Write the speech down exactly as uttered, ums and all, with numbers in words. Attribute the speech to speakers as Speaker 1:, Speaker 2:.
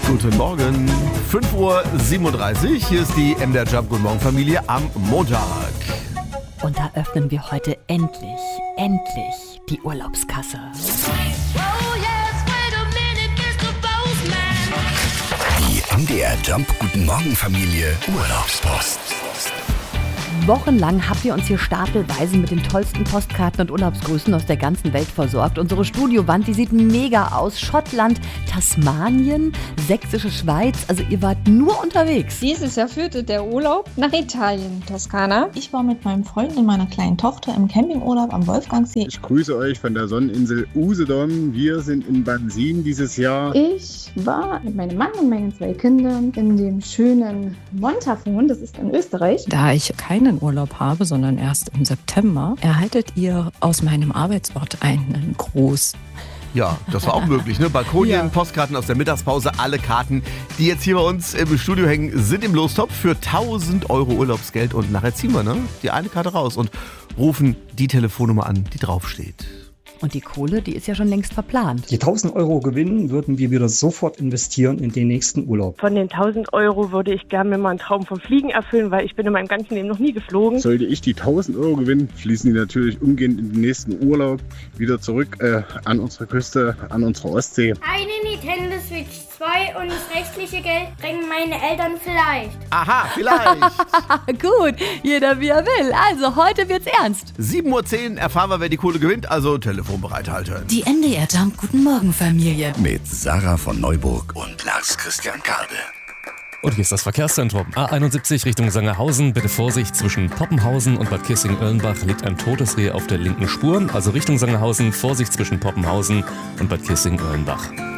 Speaker 1: Guten Morgen, fünf Uhr siebenunddreißig, hier ist die M D R Jump Guten Morgen Familie am Montag.
Speaker 2: Und da öffnen wir heute endlich, endlich die Urlaubskasse.
Speaker 3: Die M D R Jump Guten Morgen Familie Urlaubspost.
Speaker 2: Wochenlang habt ihr uns hier stapelweise mit den tollsten Postkarten und Urlaubsgrüßen aus der ganzen Welt versorgt. Unsere Studiowand, die sieht mega aus. Schottland, Tasmanien, Sächsische Schweiz. Also ihr wart nur unterwegs.
Speaker 4: Dieses Jahr führte der Urlaub nach Italien, Toskana.
Speaker 5: Ich war mit meinem Freund und meiner kleinen Tochter im Campingurlaub am Wolfgangsee.
Speaker 6: Ich grüße euch von der Sonneninsel Usedom. Wir sind in Bansin dieses Jahr.
Speaker 4: Ich war mit meinem Mann und meinen zwei Kindern in dem schönen Montafon, das ist in Österreich.
Speaker 7: Da ich keinen Urlaub habe, sondern erst im September, erhaltet ihr aus meinem Arbeitsort einen Gruß.
Speaker 1: Ja, das war auch möglich, ne? Balkonien,
Speaker 2: Ja.
Speaker 1: Postkarten aus der Mittagspause, alle Karten, die jetzt hier bei uns im Studio hängen, sind im Lostopf für tausend Euro Urlaubsgeld. Und nachher ziehen wir, ne? Die eine Karte raus und rufen die Telefonnummer an, die draufsteht.
Speaker 2: Und die Kohle, die ist ja schon längst verplant.
Speaker 8: Die tausend Euro Gewinn würden wir wieder sofort investieren in den nächsten Urlaub.
Speaker 9: Von den tausend Euro würde ich gerne mir mal einen Traum vom Fliegen erfüllen, weil ich bin in meinem ganzen Leben noch nie geflogen.
Speaker 6: Sollte ich die tausend Euro gewinnen, fließen die natürlich umgehend in den nächsten Urlaub wieder zurück äh, an unsere Küste, an unsere Ostsee.
Speaker 10: Eine Nintendo Switch zwei und das restliche Geld bringen meine Eltern vielleicht.
Speaker 1: Aha, vielleicht.
Speaker 2: Gut, jeder wie er will. Also heute wird's ernst.
Speaker 1: sieben Uhr zehn erfahren wir, wer die Kohle gewinnt, also Telefon bereithalten.
Speaker 11: Die M D R Jump Guten Morgen Familie.
Speaker 3: Mit Sarah von Neuburg und Lars Christian Kade.
Speaker 12: Und hier ist das Verkehrszentrum. A einundsiebzig Richtung Sangerhausen. Bitte Vorsicht, zwischen Poppenhausen und Bad Kissing-Oellenbach liegt ein totes Reh auf der linken Spur. Also Richtung Sangerhausen, Vorsicht zwischen Poppenhausen und Bad Kissing-Oellenbach.